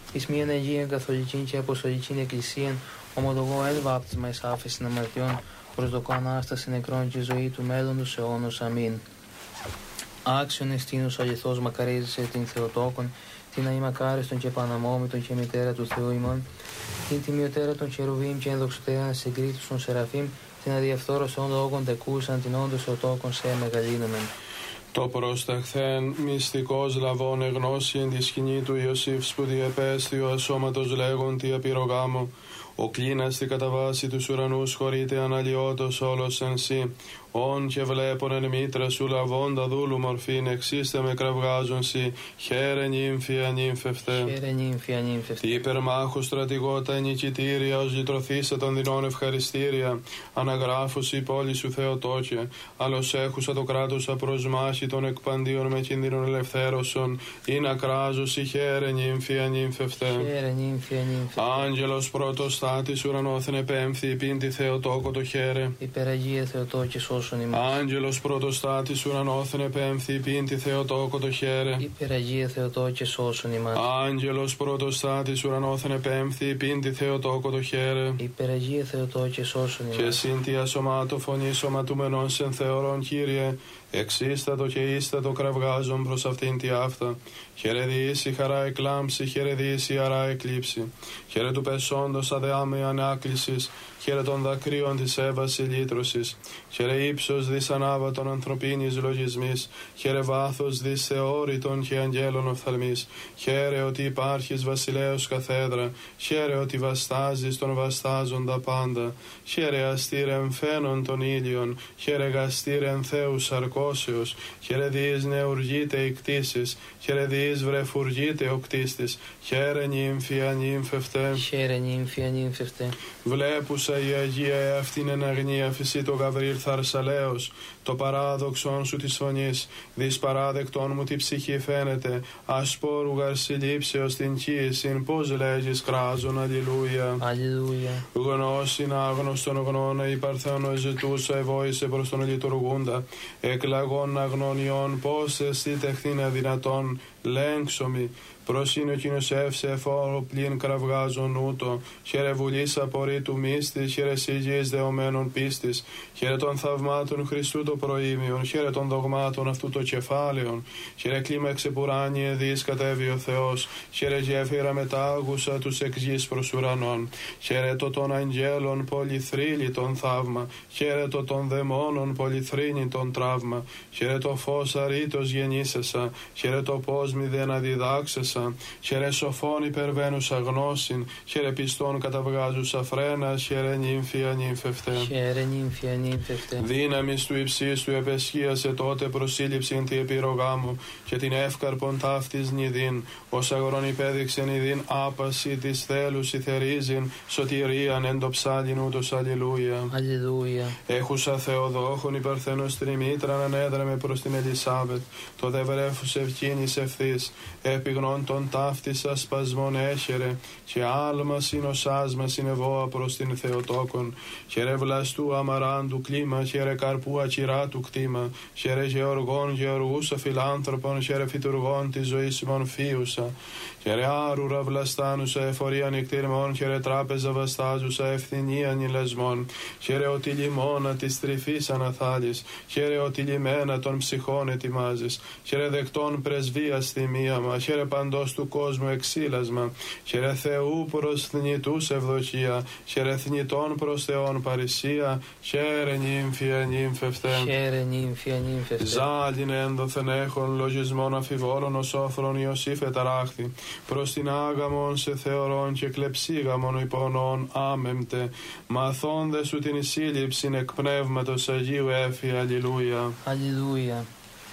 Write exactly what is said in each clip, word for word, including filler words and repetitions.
εις μίαν Αγίαν Καθολικήν και Αποστολικήν Εκκλησίαν, ομολογώ εν βάπτισμα εις άφεσιν αμαρτιών, προσδοκώ Ανάσταση νεκρών και ζωή του μέλλοντος αιώνος. Αμήν. Άξιον εστίνος αληθώς μακαρίζεσαι την Θεοτόκον, την αημακάριστον και παναμόμητον και μητέρα του Θεού ημών, την τιμιωτέρα των Χερουβίμ και ενδοξωτέραν συγκρίτους των Σεραφείμ, την αδιαφθόρος των λόγων τεκούσαν, την όντως Θεοτόκον σε μεγαλύνομεν. Το προσταχθέν μυστικός λαβών εγνώση εν τη σκηνή του Ιωσήφ σπουδιεπέστιο ασώματος λέγον τι απειρογάμο. Ο κλίνας τη κατά βάση τους ουρανούς χωρείται αναλυότος όλος εν σύ. Ον και βλέπον εν μήτρα σου λαβώντα δούλου μορφήν εξίστε με κραυγάζον σοι. Χαίρε νύμφη ανύμφευτε. Χαίρε νύμφη ανύμφευτε. Τι υπερμάχου στρατηγότα νικητήρια ως λυτρωθήσα των δεινών ευχαριστήρια. Αναγράφους η πόλη σου Θεοτόκε. Άλλος έχουσα το κράτος απροσμάχη των εκπαντίων με κίνδυνον ελευθέρωσον. Ή να κράζους η χαίρε νύμφη ανύμφευτε. Χαίρε νύμφη ανύμφευτε. Άγγελος πρώτος στάτης ουρανόθεν επέμφθη πίντη Θεοτόκο το χαίρε. Υπεραγία Θεοτόκε σώσον ημάς. Άγγελος πρώτος στάτης ουρανόθεν επέμφθη πίντη Θεοτόκο το χαίρε. Υπεραγία Θεοτόκε σώσον ημάς. Άγγελος πρώτος στάτης ουρανόθεν επέμφθη πίντη Θεοτόκο το χαίρε. Υπεραγία Θεοτόκε σώσον ημάς. Και σύντια σωμάτω φωνή σωματούμενον σεν θεωρών Κύριε, εξίστατο και ίστατο κραυγάζον προς αυτήν τη αυτά. Χαιρετήσει χαρά εκλάμψη, χαιρετήσει αρά εκλείψη. Χαιρε του πεσόντος αδεάμε ανάκλησης, χαιρε των δακρύων της έβαση λύτρωσης. Χαιρε ύψος δις ανάβατον ανθρωπίνης λογισμής, χαιρε βάθος δις θεώρητον και αγγέλων οφθαλμής. Χαίρε ότι υπάρχεις βασιλέως καθέδρα, χαίρε ότι βαστάζεις τον βαστάζοντα πάντα. Χαίρε αστήρεν φαίνον των ήλιων, χαίρε γαστήρεν Θεού σαρκώσεως. Χαίρε διείς νεουργείται η κτήσης, χαίρε διείς βρεφουργείται ο κτίστης. Χαίρε νύμφη ανύμφευτε. Χαίρε νύμφη ανύμφευτε. Βλέπουσα η Αγία αυτήν εν αγνία φυσί το Γαβρίλ Θαρσαλέος, το παράδοξον σου της φωνής, δις παράδεκτον μου τη ψυχή φαίνεται, ασπόρου γαρσιλήψεως την κοίησιν, πώς λέγεις κράζον, αλληλούια. Αλληλούια. Γνώσιν άγνωστον γνώνα η παρθένο ζητούσα ευόησε προς τον λειτουργούντα, εκλαγών αγνωνιών πώς εστί τεχθήν αδυνατόν, λέγξομη. Προσύνω κοινοσεύσε εφόρο πλην κραυγάζον ούτω. Χαίρε βουλής απορρί του μίστης, χαίρε συγγύης δεωμένων πίστης. Χαίρε των θαυμάτων Χριστού το προήμιον, χαίρε των δογμάτων αυτού το κεφάλαιον. Χαίρε κλίμαξε πουράνιε δις κατέβει ο Θεός. Χαίρε γέφυρα μετάγουσα τους εξ γης προς ουρανών. Χαίρε το των αγγέλων πολυθρύλι τον θαύμα. Χαίρε το των δαιμόνων πολυθρύνη τον τραύμα. Χαίρε το φως αρήτως γεννήσεσα. Χαίρε το πώς μηδέν αδιδάξεσα. Χαίρε σοφών υπερβαίνουσα γνώσιν, χαίρε πιστών καταβγάζουσα φρένα, χαίρε νύμφη ανύμφευτε. Χαίρε νύμφη ανύμφευτε. Δύναμις του υψίστου επεσχίασε τότε προσήλυψην τη επιρρογάμου και την εύκαρπον ταύτης νηδίν, ως αγρόν υπέδειξεν νηδίν άπαση της θέλους ηθερίζειν, σωτηρίαν εν το ψάλιν ούτως αλληλούια. Αλληλούια. Έχουσα Θεοδόχων υπερθένος τριμήτραν ανέδραμε προς την Ελισάβετ, το δε βρέφους ευκίνης ευθύς, επιγνών τον ταύτισα σπασμόν έχερε, και άλμα συνοσάσμα συνεβόα προς την Θεοτόκον. Χαίρε βλαστού αμαράντου κλίμα, χαίρε καρπού ατσιράτου κτήμα, χαίρε γεωργών γεωργούσα φιλάνθρωπων, χαίρε φυτουργών της ζωής μορφίουσα. Χαίρε άρουρα βλαστάνουσα εφορία νικτήρμων, χαίρε τράπεζα βαστάζουσα ευθυνία νηλεσμών. Χαίρε ότι λιμώνα της τρυφής αναθάλεις, χαίρε ότι λιμένα των ψυχών ετοιμάζεις. Χαίρε δεκτών πρεσβείας θυμίαμα, χαίρε παντός του κόσμου εξήλασμα. Χαίρε Θεού προς θνητούς ευδοχεία, χαίρε θνητών προς Θεόν παρησία. Χαίρε νύμφη ανύμφευτε. Χαίρε νύμφη ανύμφευτε. Ζάλιν ένδοθεν έχων λογισμών αφιβόλων ως όφρον Ιωσήφ εταράχθη. Προς την άγαμον σε θεωρών και κλεψίγαμον υπονών άμεμπτε. Μαθώνde σου την σύλληψην εκ πνεύματος Αγίου έφη. Αλληλούια. Αλληλούια.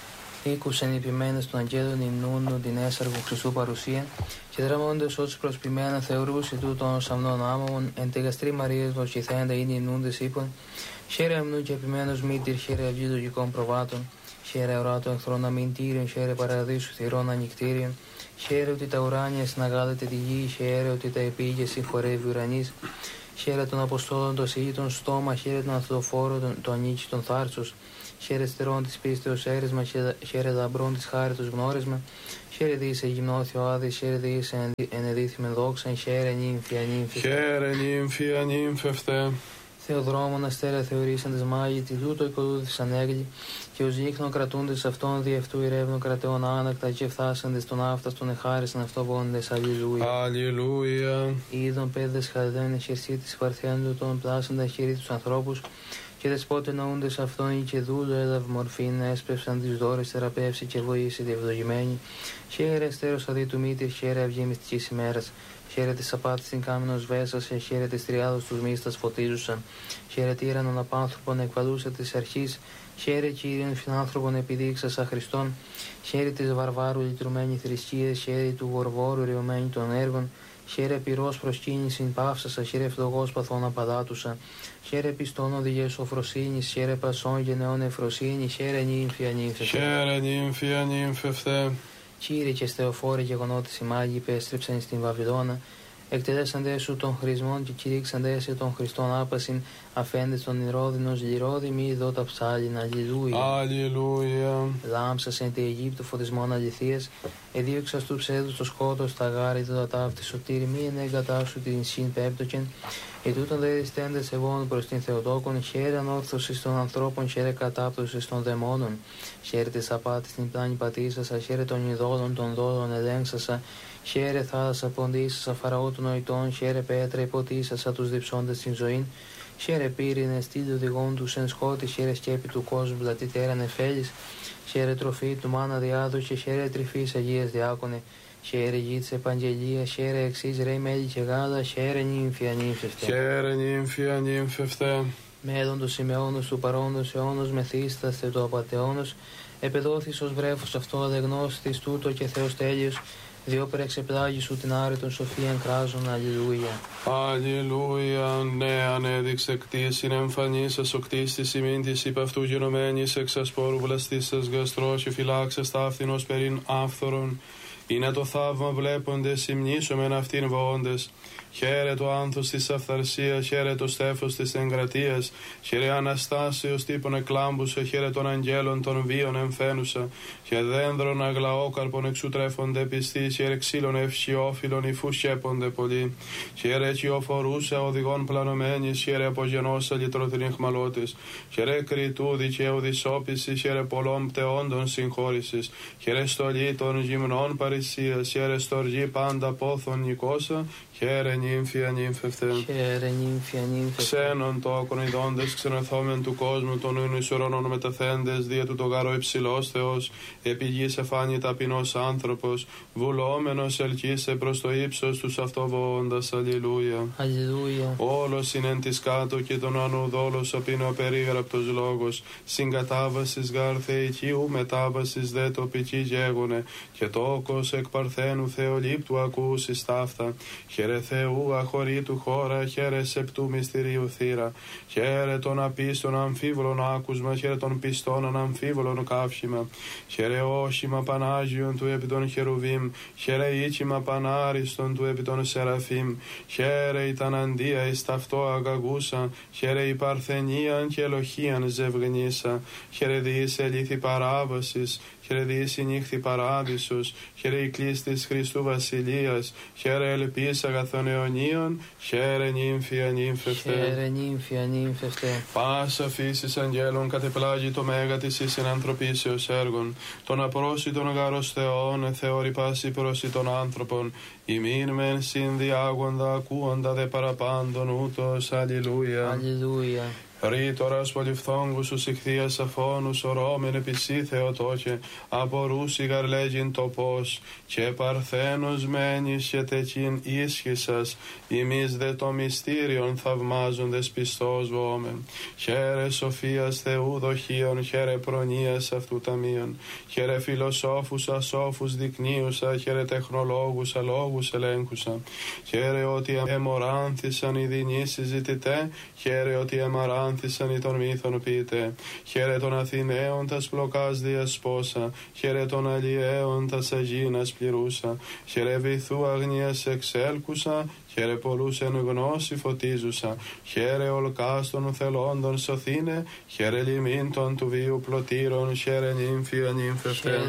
Ήκουσεν οι ποιμένες των αγγέλων υμνούν την έσαργου Χριστού παρουσία και δραμώντες όσους προσποιημένα θεωρούσε τούτων σαμνών άμαμων εν τεγαστρή Μαρίας βορκηθέντα είναι υμνούντες είπων. Χαίρε αμνού και επιμένος μήτηρ, χαίρε αυγή λογικών προβάτων, χαίρε οράτων εχθρών αμυντήριων, χαίρε παραδείσου θυρών ανοιχτήριων. Χαίρε ότι τα ουράνια συναγάλετε τη γη, χαίρε ότι τα επίγεια συγχωρεύει ουρανής. Χαίρε των Αποστόλων το συγήτων στόμα, χαίρε τον Ανθοδοφόρο, το ανήκει των θάρτσος. χαίρε στερών της πίστεως έρισμα, χαίρε δαμπρών της χάριτος γνώρισμα, χαίρε διήσε γυμνόθιο άδης, χαίρε διήσε ενεδίθυμεν δόξαν, χαίρε νύμφια νύμφια. Χαίρε νύμφια νύμφευτε. Θεοδρόμων αστέρα θεωρήσαντες μάγοι, τη τούτο οικοδούθησαν έγκλη, και ως γύχνο κρατούντες αυτόν δι' αυτού ηρεύνο κρατεών άνακτα, και φτάσαντες τον άφταστον εχάρισαν αυτό βόντες. Αλληλούια. Αλληλούια. Είδων πέδες χαρδένε χερσί της παρθέντου των πλάσαντα χέρι τους ανθρώπους, και δεσπότε νοούντες αυτόν και δούλο έδαβ μορφήν, έσπευσαν τις δώρες θεραπεύσει και βοήσει τη ευδογημένη. Χαίρε εστέρος αδί του μήτηρ, χαίρε αυγή μυστικής ημέρας. Χαίρε της απάτης την κάμενος βέσας, χαίρε της τριάδος τους μίστας φωτίζουσαν. Χαίρε τύρανον απάνθρωπον εκβαλούσα της αρχής, χαίρε Κύριον φιλάνθρωπον επιδείξασα Χριστόν. Χαίρε της βαρβάρου λυτρωμένη θρησκείας, χαίρε του γορβόρου ριωμένη των έργων. Χαίρε πυρός προσκύνησιν παύσασα, χαίρε φλογός παθών απαδάτουσα. Χαίρε πιστών οδηγές σοφροσύνης, χαίρε πασών γενεών εφροσύνη, χαίρε νύμφια νύμφευτε. Χαίρε νύμφια νύμφευτε. Κύριε και στεοφόροι γεγονότες οι μάγοι υπέστρεψαν στην Βαβυλώνα, εκτελέσαντέ σου των χρησμών και κηρύξαντέ σε των Χριστών άπασιν, αφέντες των ηρόδινος λιρόδι μη δότα ψάλιν. Αλληλούια. Αλληλούια. Λάμψας εν τη Αιγύπτου φωτισμών αληθείας, εδίωξας του ψέδους το σκότος, τα γάρι του δατάφτη σωτήρι, μη ενέγκατάσου την συν πέπτοκεν. Ή τούτον δε διστέντες ευών προς την Θεοτόκον, χαίρε ανόρθωσης των ανθρώπων, χαίρε κατάπτωσης των δαιμόνων. Χαίρε της απάτης την πλάνη πατήσασα, χαίρε των ειδόλων των δόλων ελέγξασα. Χαίρε θάλασσα ποντήσασα φαραώ των νοητών, χαίρε πέτρα υποτίσασα τους διψώντες στην ζωήν. Χαίρε πύρινε στήλου οδηγών του εν σκότη, χαίρε σκέπη του κόσμου πλατή νεφέλης. Χαίρε τροφή του μάνα διάδοχε, χαίρε τρυφής Αγίας Διάκονε. Χαίρε γη της επαγγελίας, χαίρε εξής ρε μέλη και γάλα, χαίρε νύμφια νύμφευτε. Χαίρε νύμφια νύμφευτε. Μέλλον του σημεώνος του παρόντος αιώνος μεθύσταστε το απατεώνος, επεδόθης ως βρέφος αυτό αδεγνώστης τούτο και Θεός τέλειος, διόπερα εξεπλάγει σου την άρετον σοφίαν κράζον. Αλληλούια. Αλληλούια. Ναι, ανέδειξε κτήσιν εμφανίσας ο κτίστης ημίν της υπ' αυτού γενομένης εξ ασπόρου βλαστήσας γαστρός και φυλάξας ταύθινος περίν άφθορον. Είναι το θαύμα βλέποντες, υμνήσομεν αυτήν βοώντες. Χαίρε το άνθος της αυθαρσίας, χαίρε το στέφος της εγκρατείας, χαίρε Αναστάσεως τύπων εκλάμπουσα, χαίρε των αγγέλων των βίων εμφαίνουσα, χαίρε δένδρον αγλαόκαρπον εξουτρέφονται πιστής, χαίρε ξύλων ευσιόφιλων υφού σκέπονται πολλοί, χαίρε αιτιοφορούσα οδηγών πλανωμένης, χαίρε απογενώσα λυτρωτήν εχμαλώτης, χαίρε κριτού δικαίου δυσόπισης, χαίρε πολλών πτεόντων συγχώρησης, χαίρε στολή των γυμνών παρησίας, χαίρε στοργή πάντα πόθων νικόσα, χαίρε νύμφια νύμφευτε. Χαίρε νύμφια νύμφευτε. Ξένων τόκων ειδώντες, ξενεθόμεν του κόσμου, των ίνου εις ουρανών μεταθέντες, δια του το γαρό υψηλός Θεός, επί γης εφάνει ταπεινός άνθρωπος, βουλόμενος ελκύσε προς το ύψος τους αυτοβόοντας. Αλληλούια. Αλληλούια. Όλος είναι εν της κάτω και τον ανού δόλος απ' ο περίγραπτος λόγος, συγκατάβασης γαρ θεϊκίου, μετάβασης δε τοπική γέγονε, και τόκος εκ παρθένου θεολήπτου ακούσεις ταύτα. Χαίρε Θεού αχωρήτου χώρα, χαίρε σεπτού μυστηρίου θύρα. Χαίρε των απίστων αμφίβολων άκουσμα, χαίρε των πιστών αναμφίβολων καύχημα. Χαίρε όχημα Πανάγιον του επί των χερουβίμ, χαίρε οίκημα Πανάριστον του επί των σεραφείμ. Χαίρε η ταναντία εις ταυτό αγαγούσα, χαίρε η παρθενίαν και ελοχίαν ζευγνήσα. Χαίρε διείς ελήθη παράβασης, χαίρε διείς η νύχθη παράδεισος, χαίρε η κλίστης Χριστού Βασιλείας, χαίρε ελπίς αγαθών αιωνίων, χαίρε νύμφια νύμφευτε. Χαίρε νύμφια νύμφευτε. Πάσα φύσης αγγέλων κατεπλάγει το μέγα της εις συνανθρωπίσεως έργων, των απρόσιτων γάρος Θεών, θεώρη πάση πρόσι των άνθρωπων, ημίν μεν συνδιάγοντα, ακούοντα δε παραπάντων ούτως. Αλληλούια. Αλληλούια. Ρήτορας πολυφθόγκους ους ηχθείας αφώνους ορόμεν επισή Θεοτόκε, απορούσι γαρλέγιν τοπός, και παρθένος μένεις και τεκίν ίσχυσας, ημείς δε το μυστήριον θαυμάζοντες πιστός βόμεν. Χαίρε σοφίας Θεού δοχείων, χαίρε προνοίας αυτού ταμείων, χαίρε φιλοσόφους ασόφους δεικνύουσα, χαίρε τεχνολόγους αλόγους ελέγχουσα, χαίρε ότι εμοράνθησαν οι δεινοί συζητητέ, χαίρε ότι εμαράνθησαν άνθησαν ή των μύθων πείτε. Χαίρε των Αθηναίων τας πλοκάς διασπόσα, χαίρε των Αλλιέων τας Αγίνας πληρούσα, χαίρε βυθού αγνίας εξέλκουσα, χαίρε πολλούς εν γνώση φωτίζουσα, χαίρε ολκάς των θελώντων σωθήνε, χαίρε λιμήν των του βίου πλωτήρων, χαίρε νύμφια νύμφευτε.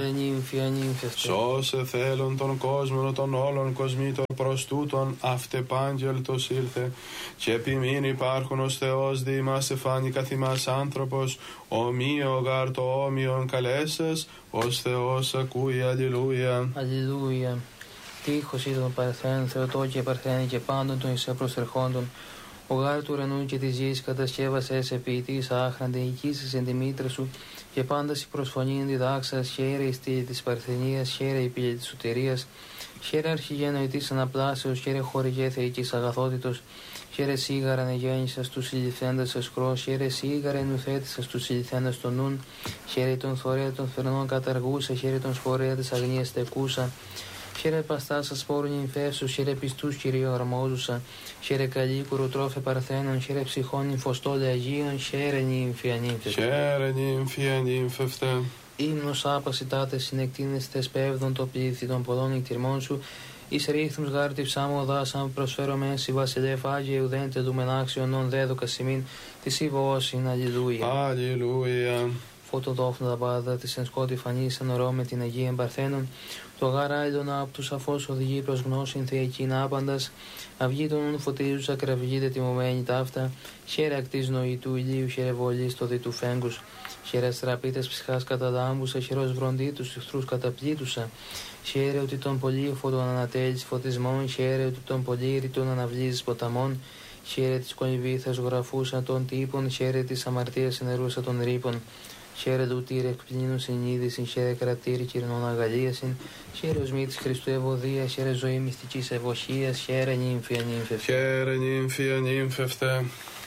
Σώσε θέλων των κόσμων των όλων κοσμήτων προς τούτον αυτεπάγγελτος ήλθε, και επιμήν υπάρχουν ως Θεός δι' μας εφάνει καθ' ημάς άνθρωπος, ομοίο γάρ το όμοιον καλέσας, ως Θεός ακούει. Αλληλούια. Αλληλούια. Τείχος ή των παρθένων, Θεοτό και παρθένη και πάντων των εισέ προσερχόντων. Ο γάρ του ουρανού και της γης κατασκεύασες ποιητής άχραντε, οικήσεις εν τη μήτρα σου, και πάντας η προσφωνήν διδάξας, χαίρε η στήλη της παρθενίας, χαίρε η πύλη της σωτηρίας, χαίρε αρχηγένοητης αναπλάσεως, χαίρε χορηγέ θεϊκής αγαθότητος, χαίρε σίγαραν εγέννησας τους συλληφθέντας εσχρός, χαίρε σίγαραν ουθέτησας τους συλληφθέντας των νουν, χαίρε τον θωρέα των θερνών καταργούσα, χαίρε τον σφορέα της αγνίας τεκούσα, χαίρε παστά σα σπόρουν νυμφεύσου, χαίρε πιστού κυρίω αρμόζουσα, χαίρε καλίκουρο τρόφε παρθένων, χαίρε ψυχών νυμφοστόλε Αγίων, χαίρε νύμφια νύμφευτε. Χαίρε νύμφια νύμφευτε. Ύμνος άπαση τάτε συνεκτίνεστε σπέβδον το πλήθη των πολλών νυχτηρμών σου, εις ρίχνους γάρτη ψάμω δάσαν προσφέρομεν σι βασιλεύ Άγιε ουδέντε δουμενάξιον νον δέδοκα σημείν της Ιβώσιν. Αλληλούια. Αλληλούια. Φωτοδόφνα τα πάντα της εν σκότη φανής εν ορό με την Αγίαν Παρθένων, το γάρα ήλωνα απ' του σαφώς οδηγεί προς γνώσιν θεϊκήν άπαντας, αυγή των ουν φωτίζουσα κραυγίδε τιμωμένη ταύτα, χαίρε ακτής νοητού ηλίου, χαίρε βολής το δι του φέγγους, χαίρε στραπίτες ψυχάς καταλάμβουσα, χαιρός βροντί τους εχθρούς καταπλήτουσα, χαίρε ότι τον πολύφο των ανατέλεις φωτισμών, χαίρε ότι τον πολύρι των αναβλίζεις ποταμών, χαίρε της κολυβήθας γραφούσα των τύπων, χαίρε της αμαρτίας ενερούσα των ρήπων, χαίρε λουτήρε εκπλήνου συνείδησιν, χαίρε κρατήρι κυρνών αγαλίασιν, χαίρε οσμή της Χριστού ευωδία, χαίρε ζωή μυστικής ευωχίας, χαίρε νύμφια νύμφευτε. Χαίρε νύμφια νύμφευτε.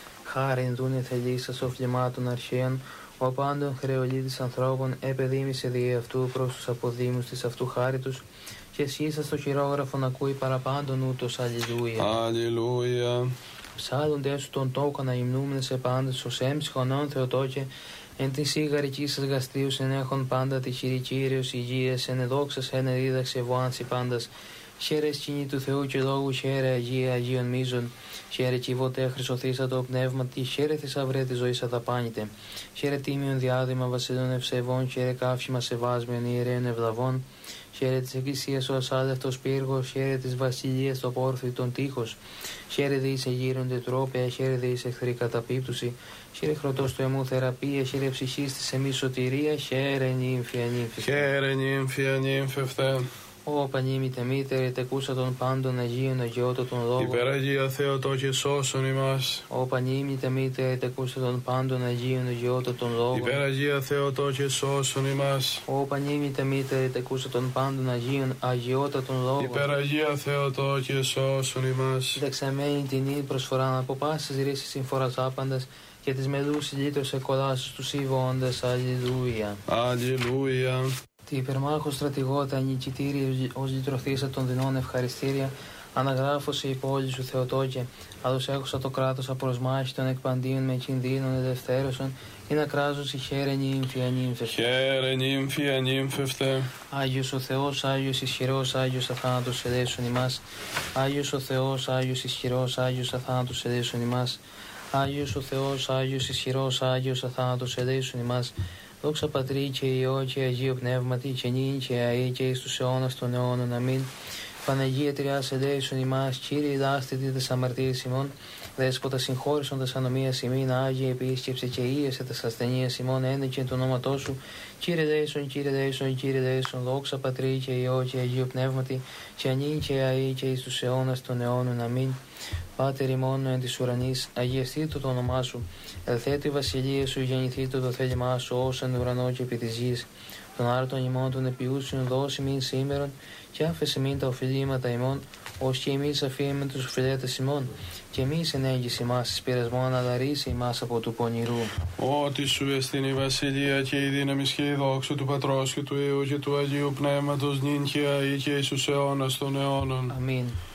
Χάριν δούνε θελήσας οφλημάτων αρχαίων, ο απάντων χρεολίτης ανθρώπων, επεδίμησε δι' αυτού προς τους αποδήμους της αυτού χάριτους, και εσείς στο χειρόγραφον ακούει παραπάντων ούτως. Αλληλούια. Αλληλούια. Ψάλλονται σου τον τόκο να υμνούμενε σε πάντες, ως έμψυχονών Θεοτόκε, εν την σίγαρική σας γαστρίους εν έχων πάντα τη χειρή Κύριος υγείας, εν εδόξας εν εδίδαξε ευωάνση πάντας. Χαίρε σκηνή του Θεού και λόγου, χαίρε Αγία Αγίων μίζων, χαίρε κυβωτέ χρυσοθήσα το πνεύμα τη, χαίρε θησαυρέ τη ζωή αδαπάνητε. Χαίρε τίμιον διάδημα βασιλών ευσεβών, χαίρε καύχημα σεβάσμιον ιερέων ευλαβών. Χαίρε της Εκκλησίας ο ασάλευτος πύργος, χαίρε της βασιλείας το πόρφι των τείχος. Χαίρε δι' σε γύρονται τρόπια, χαίρε δι' σε εχθρή καταπίπτωση. Χαίρε χρωτός του αιμού θεραπεία, χαίρε ψυχής της εμείς σωτηρία, χαίρε νύμφια νύμφευτε. Χαίρε νύμφια νύμφευτε. Ω πανήμητε μήτερε, τεκούσα των πάντων Αγίων αγιώτο των λόγων. Υπεραγία Θεοτό και σώσον ημάς. Ω πανήμητε μήτερε, τεκούσα των πάντων Αγίων αγιώτο των λόγων. Υπεραγία Θεοτό και σώσον ημάς. Ω πανήμητε μήτερε, τεκούσα των πάντων Αγίων αγιώτα των λόγων. Υπεραγία Θεοτό και σώσον ημάς. Δεξαμένη την ίδια προσφορά από πάσης ρίση συμφοράς άπαντας, και της μελούς λύτρωσε κολάσους τους υβώντας. Αλληλούια. Αλληλούια. Τη υπερμάχο στρατηγότα νικητήρια ως λυτρωθήσα των δεινών ευχαριστήρια, αναγράφωσε η πόλη σου Θεοτόκε, άλλως έχουσα το κράτος απροσμάχη των εκπαντίων με κινδύνων ελευθέρωσον, ή να κράζωση χαίρε νύμφια νύμφευτε. Χαίρε νύμφια νύμφευτε. Άγιος ο Θεός, Άγιος ισχυρός, Άγιος αθάνατος ελέησον ημάς. Άγιος ο Θεός, Άγιος ισχυρός, Άγιος αθάνατος ελέησον ημάς. Άγιος ο Θεός, Άγιος ισχυρός, Άγιος αθάνατος ελέησον ημάς. Δόξα Πατρί και Υιό και Αγίο Πνεύματι και νυν και αεί και εις τους αιώνας των αιώνων. Αμήν. Παναγία Τριάς ελέησον ημάς, Κύριε δάστητη τες αμαρτίες ημών, Δέσποτα συγχώρησον τας ανομίας ημίν, Άγιε επίσκεψε και ίεσε τας ασθενείας ημών, ένεκεν το όνοματό σου. Κύριε λέησον, Κύριε λέησον, Κύριε λέησον, δόξα Πατρί και Υιό και Αγίο Πνεύματι και νυν και αεί και εις τους αιώνας των αιώνων. Αμήν. Πάτερ ημών εν της ουρανής, αγιαστήτω το όνομά σου, ελθέτω η βασιλεία σου, γεννηθήτω το θέλημά σου, ως εν ουρανό και επί της γης. Τον άρτον ημών των επιούσιων δώσει μην σήμερον, και άφησε μην τα οφειλήματα ημών, ως και εμείς αφήνουμε τους οφειλέτες ημών, και εμείς ενέγγιση μας εις πειρασμόν, αλλά ρίσε ημάς από του πονηρού. Ότι σου εστίν η βασιλεία και η δύναμη και η δόξα του Πατρός και του Υιού και του Αγίου Πνεύματος, νυν και αεί και εις τους αιώνας των αιώνων. Αμήν.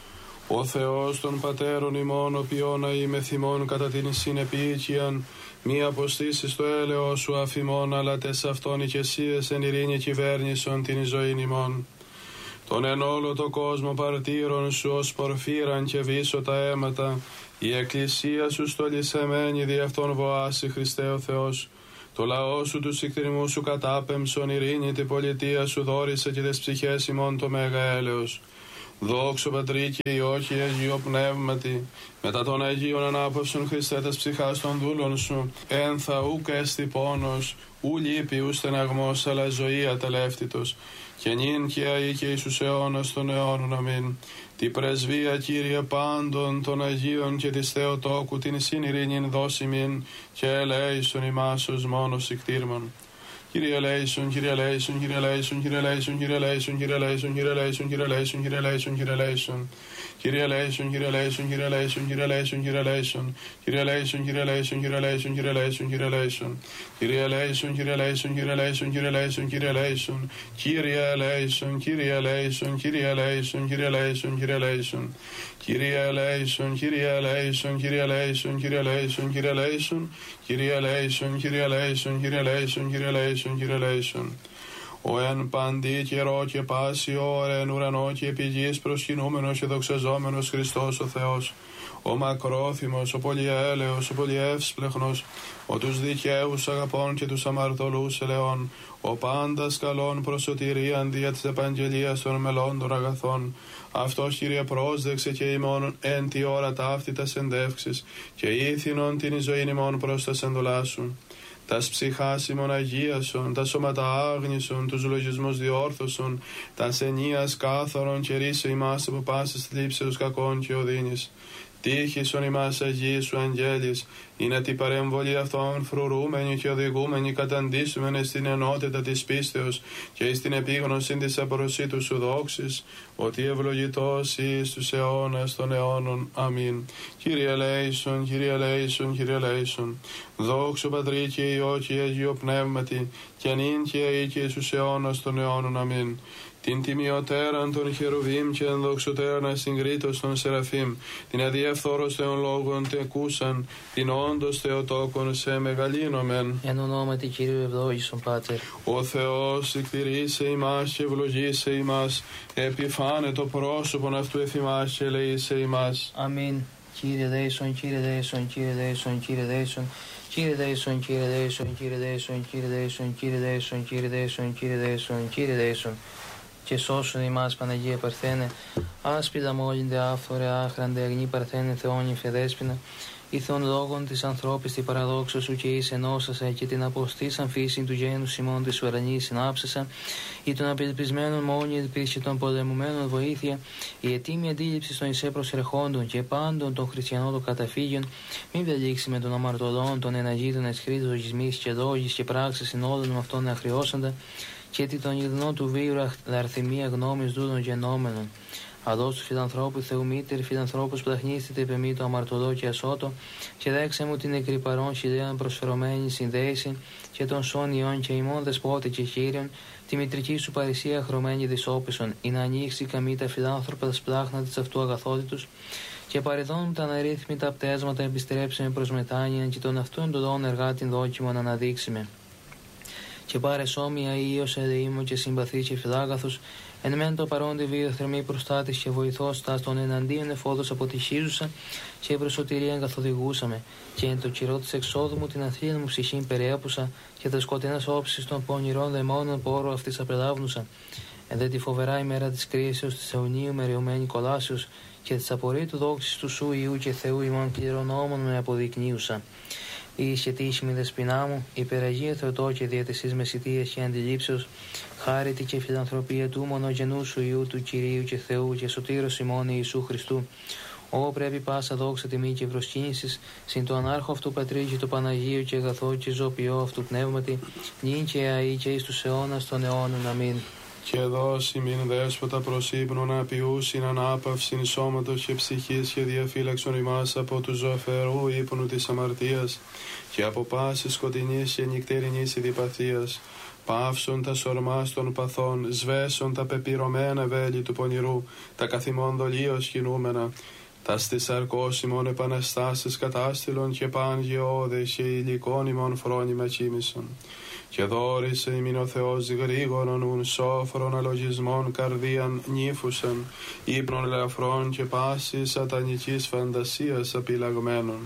Ο Θεός των Πατέρων ημών, ο ποιον αείμεθ ημών κατά την συνεπίοικιαν, μη αποστήσεις το έλεος σου αφημών, αλλά τες αυτόν ηκεσίες εν ειρήνη κυβέρνησον την ζωήν ημών. Τον εν όλο το κόσμο παρτύρων σου ως πορφύραν και βήσω τα αίματα, η εκκλησία σου στολισεμένη δι' αυτόν βοάσει Χριστέ ο Θεός. Το λαό σου του συκτριμού σου κατάπεμψον, ειρήνη την πολιτεία σου δόρισε και τες ψυχές ημών το μέγα έλεος. Δόξο Πατρί και Υιό και Αγίο Πνεύματι, μετά των Αγίων ανάπαυσον Χριστέ τας ψυχάς των δούλων σου, ένθα ουκ έστι πόνος, ου λύπη ου στεναγμός, αλλά ζωή ατελεύτητος, και νυν και αεί και εις τους αιώνας των αιώνων. Αμήν. Τη πρεσβεία, Κύριε, πάντων των Αγίων και της Θεοτόκου την συνειρήνην δώσιμην, και ελέησον ημάς ως μόνος συκτήρμον. Κύριε ελέησον, Κύριε ελέησον, Κύριε ελέησον, Κύριε ελέησον, Κύριε ελέησον, Κύριε ελέησον, Κύριε ελέησον, Κύριε ελέησον, Κύριε ελέησον, Κύριε ελέησον. Κύριε ελέησον, Κύριε ελέησον, Κύριε ελέησον, Κύριε ελέησον, Κύριε ελέησον. Κύριε ελέησον, Κύριε ελέησον, Κύριε ελέησον, Κύριε ελέησον, Κύριε ελέησον. Κύριε ελέησον, Κύριε ελέησον, Κύριε ελέησον, Κύριε ελέησον, Κύριε ελέησον. Κύριε ελέησον, Κύριε ελέησον, Κύριε ελέησον, Κύριε ελέησον, Κύριε ελέησον. Κύριε ελέησον, Κύριε ελέησον, Κύριε ελέησον, Κύριε ελέησον, Κύριε ελέησον. Κύριε ελέησον, Κύριε ελέησον, Κύριε ελέησον, Κύριε ελέησον, Κύριε ελέησον. Ο εν παντή καιρό και πάση ώρα εν ουρανό και επί γης προσκυνούμενος και δοξαζόμενος Χριστός ο Θεός, ο μακρόθυμος, ο πολυέλεος, ο πολυεύσπλεχνος, ο τους δικαίους αγαπών και τους αμαρτωλούς ελεών, ο πάντας καλών προς σωτηρίαν δια της επαγγελίας των μελών των αγαθών. Αυτός, Κύριε, πρόσδεξε και ημών εν τη ώρα ταύτη τας εντεύξεις και ήθινον την ζωήν ημών προς τας εντολάς σου. Τας ψυχάς ημών αγίασον, τα σώματα άγνησον, τους λογισμούς διόρθωσον, τας ενίας κάθαρον και ρίσε ημάς από πάσης θλίψεως κακών και οδύνης. Τύχησον ημάς Αγίοι σου αγγέλης, είναι την παρεμβολή αυτών φρουρούμενοι και οδηγούμενοι καταντήσουμενοι στην ενότητα της πίστεως και στην επίγνωση της απορροσίτου σου δόξης, ότι ευλογητός εις τους αιώνας των αιώνων. Αμήν. Κύριε ελέησον, Κύριε ελέησον, Κύριε ελέησον. Δόξο Πατρί και Υιό και Αγίο Πνεύματι, και νυν και αεί και εις τους αιώνας των αιώνων. Αμήν. Την τιμιωτέραν των χερουβίμ και ενδοξωτέραν ασυγκρίτως των σεραφείμ, την αδιαφθόρος θεών λόγων τεκούσαν, την όντως Θεοτόκον σε μεγαλύνομεν. Εν ονόματι Κυρίου ευλόγησον Πάτερ. Ο Θεός εκτηρήσε ημάς και ευλογήσε ημάς, επιφάνε το πρόσωπον αυτού εφημάς και ελεήσε ημάς. Αμήν. Κύριε δεήσον, Κύριε δεήσον, Κύριε δεήσον, Κύριε δεήσον. Κύριε δεήσον, Κύριε δεήσον, Κύριε δεήσον, Κύριε δεήσον, Κύριε δεήσον, Κύριε δεήσον, Κύριε δεήσον, Κύριε δεήσον. Και σώσον ημάς Παναγία Παρθένε, άσπιδα μόλυντε άφθορε άχραντε αγνή Παρθένε Θεόνι Φεδέσποινα, ηθών λόγων της ανθρώπης τη παραδόξα σου και εις ενώσασα και την αποστήσαν φύσιν του γένους Σιμών της ουρανής συνάψασα, ή των απελπισμένων μόνοι ελπίση των πολεμουμένων βοήθεια, η ετοίμη αντίληψη των εισέ προσερχόντων και πάντων των χριστιανών των καταφύγιων, μην βελήξει με των αμαρτωλών, των εναγήτων εσχρήτων λογισμής και λόγης και πράξεις συνόλων με αυτόν αχρειώσαντα, και τη τον ιδνό του βίου αρθιμία γνώμης δούλων γενόμενων. Αδός του φιλανθρώπου Θεού μήτερ, φιλανθρώπους πλαχνίστητε επεμή το αμαρτωλό και ασώτο, και δέξε μου την εκρυπαρών χιλέαν προσφερωμένη συνδέηση, και των σώνιων και ημών δεσπότη και χείριον, τη μητρική σου παρησία χρωμένη δυσόπισον, ή να ανοίξει καμή τα φιλάνθρωπα τα σπλάχνα της αυτού αγαθότητους, και παρεδών τα αναρρύθμιτα πτέσματα επιστρέψεμε προς μετάνοιαν, και των αυτού εντολών εργά την δόκιμον αναδείξιμε. Και πάρε σώμια ίος ελεήμων και συμπαθής και φιλάγαθος, εν μεν το παρόντι βίο θερμή προστάτης και βοηθός τας των εναντίον εφόδος αποτυχίζουσα, και προς σωτηρίαν καθοδηγούσαμε, και εν το κυρό της εξόδου μου την αθλίαν μου ψυχήν περιέπουσα, και τα σκοτεινάς όψεις των πονηρών δαιμόνων πόρο αυτής απελάβνουσα. Εν δε τη φοβερά ημέρα της κρίσεως της αιωνίου μεριωμένη κολάσεως, και της απορρίτου δόξης του σου Ιού και Θεού ημών κληρονόμων με αποδεικνύουσα. Η σχετήσιμη δεσποινά μου, υπεραγία Θεοτό και διατησής μεσητείας και αντιλήψεως, χάρητη και φιλανθρωπία του μονογενού σου Ιού του Κυρίου και Θεού και σωτήρος ημών Ιησού Χριστού, όπου πρέπει πάσα δόξα τιμή και προσκύνησης, συν το ανάρχο αυτού Πατρί και το Παναγίου και αγαθό και ζωοποιό αυτού πνεύματι, νυν και αεί και εις τους αιώνας των αιώνων. Αμήν. Και δώσει μην δέσποτα προς ύπνον απειούσιν ανάπαυσιν σώματος και ψυχής και διαφύλαξον ημάς από του ζωφερού ύπνου της αμαρτίας και από πάσης σκοτεινής και νυκτερινής ειδιπαθίας. Παύσον τα σορμάς των παθών, σβέσον τα πεπυρωμένα βέλη του πονηρού, τα καθημών δολίως κινούμενα, τα στις σαρκός ημών επαναστάσεις κατάστηλον και παν γεώδες και υλικών ημών φρόνημα κοίμησον. Και δόρισε ημίν ο Θεός γρήγορον ουν σόφρον αλογισμών καρδίαν νύφουσαν, ύπνων ελαφρών και πάσης σατανικής φαντασίας απειλαγμένων.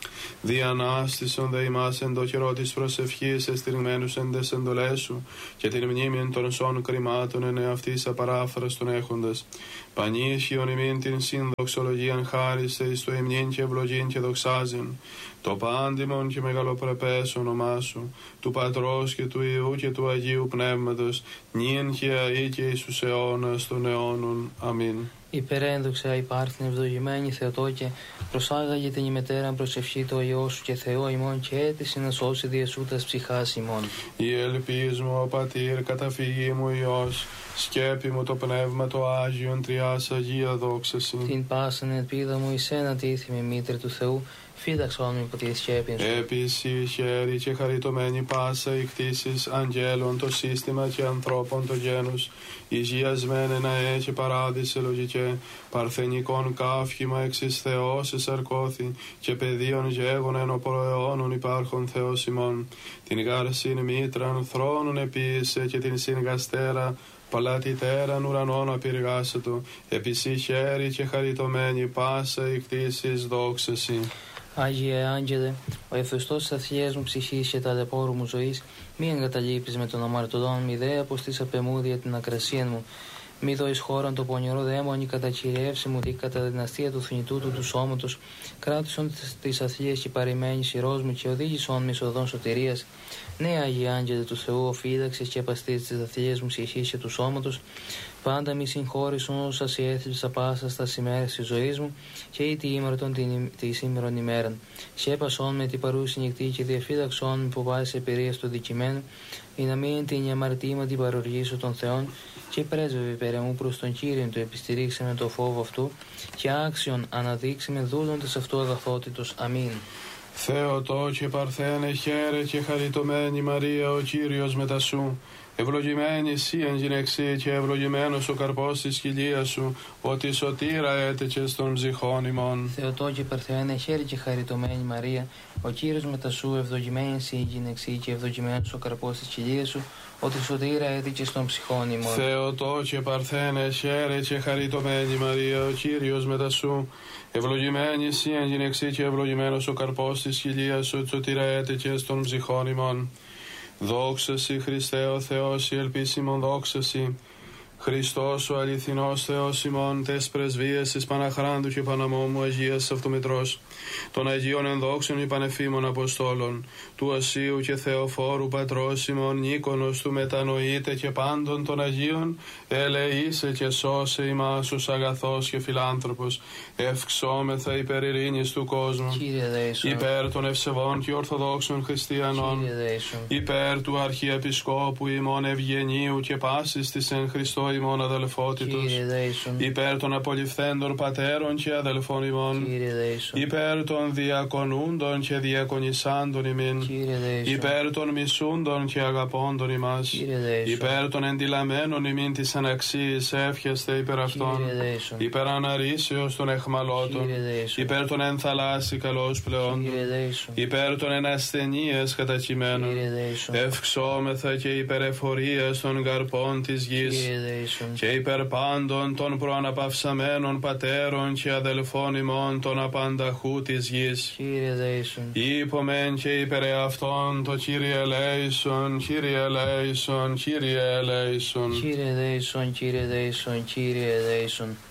Διανάστησον δε ημάς εν το καιρό της προσευχής εστριγμένους εν τες εντολές σου και την μνήμην των σών κρυμάτων εν εαυτής απαράφραστον έχοντας. Πανίσχυον ημίν την συνδοξολογίαν χάριστε εις το υμνήν και ευλογήν και δοξάζειν. Το πάντιμον και μεγαλοπρεπές όνομά σου, του Πατρός και του Υιού και του Αγίου Πνεύματος, νυν και αεί και εις τους αιώνας των αιώνων. Αμήν. Υπερένδοξα υπάρχειν ευλογημένη Θεοτόκε, προσάγαγε την ημετέραν προσευχή το Υιό σου και Θεό ημών και αίτηση να σώσει διεσούτας ψυχάς ημών. Η ελπίς μου ο Πατήρ, καταφυγή μου Υιός, σκέπη μου το Πνεύμα το Άγιον Τριάς Αγία δόξαση. Την πάσαν ελπίδα μου εις ένα τίθιμη μήτρη του Θεού, φύλαξον με υπό τη σκέπη σου. Επίση χέρι και χαριτωμένη πάσα η κτήσεις αγγέλων το σύστημα και ανθρώπων το γένους, υγιασμένε να έχει παράδεισε λογικέ, παρθενικών καύχημα εξής Θεός εσαρκώθη και παιδίων γέγων εν οπροαιώνων υπάρχων Θεός ημών. Την γάρσιν μήτραν θρόνων επίησε και την συγκαστέρα παλατιτέραν ουρανών απειργάσατο, επισή χέρι και χαριτωμένη πάσα η κτήσεις δόξαση. Άγιε Άγγελε, ο εφεστός της αθλιές μου ψυχής και ταλαιπώρου μου ζωής, μη εγκαταλείπεις με τον αμαρτωλόν μη δε αποστείς απεμούδια την ακρασία μου. Μη δω εις χώραν το πονηρό δαίμονι κατακυριεύσει μου δι κατά δυναστεία του θνητού του του σώματος, κράτησον τις αθλίες και παρημένης ηρός μου και οδήγησον με οδόν σωτηρίας. Ναι, Άγιε Άγγελε του Θεού, ο φύλαξες και απαστείς τις αθλίες μου ψυχής και του σώματος, πάντα μη συγχώρησον όσα σε έθλιψα πάσα στα ημέρες της ζωής μου και ή τη ήμαρτον τη σήμερον ημέραν. Σέπασον με την παρούση νυχτή και διαφύλαξον με που πάει σε εμπειρία στο δικημένου, ή να μην την αμαρτήμα την παροργήσω των Θεών, και πρέσβευε πέρα μου προς τον Κύριον του επιστηρίξε με το φόβο αυτού και άξιον αναδείξει με δούλοντες αυτού αγαθότητος. Αμήν. Θεοτό και παρθένε χαίρε και χαριτωμένη Μαρία ο Κύριος μετά σου. Ευλογημένη εσύ εν γυναιξή και ευλογημένος ο καρπός της κοιλίας σου, ότι σωτήρα έτεκες των ψυχών ημών. Θεοτό και παρθένε χαίρε και χαριτωμένη Μαρία, ο Κύριος μετά σου, ευλογημένη εσύ η γυναιξή και ευλογημένος ο καρπός της κοιλίας σου, ότι σωτήρα έτεκες των ψυχών ημών. Θεοτό και παρθένε χαίρε και χαριτωμένη Μαρία, ο Κύριος μετά σου, ευλογημένη εσύ εν γυναιξή και ευλογημένος ο καρπός της κοιλίας σου, ότι σωτήρα έτεκες των ψυχών ημών. Δόξα σοι Χριστέ ο Θεός η ελπίσιμον δόξα σοι. Χριστός ο αληθινός Θεός ημών, τες πρεσβείες της Παναχράντου και Παναμόμου Αγίας Αυτομητρός, των Αγίων ενδόξων υπανεφήμων Αποστόλων, του Ασίου και Θεοφόρου Πατρός ημών, Νίκονος του μετανοείται και πάντων των Αγίων, ελεήσε και σώσε ημάς ως αγαθός και φιλάνθρωπος, ευξόμεθα υπέρ ειρήνης του κόσμου, υπέρ των ευσεβών και ορθοδόξων χριστιανών, υπέρ του Αρχιεπισκόπου ημών Ευγενίου και πάσης της εν Χριστώ ημών αδελφότητος, υπέρ των απολυφθέντων πατέρων και αδελφών ημών, υπέρ των διακονούντων και διακονισάντων ημίν, υπέρ των μισούντων και αγαπώντων ημάς, υπέρ των εντυλαμένων ημίν της αναξίας εύχεστε υπέρ αυτών, υπέρ αναρρήσεως των εχμαλώτων, υπέρ των ενθαλάσσι καλώς πλεόντων, υπέρ των ενασθενείας κατακειμένων, ευξόμεθα και υπέρ εφορίας των καρπών της γης, και υπέρ πάντων των προαναπαυσαμένων πατέρων και αδελφών ημών των απανταχού της γης. Υπομεν και υπέρ εαυτόν το Κύριε ελέησον, Κύριε ελέησον, Κύριε ελέησον. Κύριε ελέησον, Κύριε ελέησον, Κύριε ελέησον.